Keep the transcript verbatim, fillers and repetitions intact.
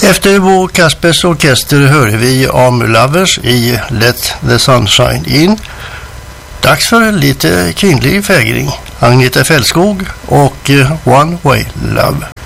Efter Bo Kaspers orkester hörde vi om Lovers i Let the Sunshine In. Dags för lite kvinnlig fägring. Agneta Fältskog och One Way Love.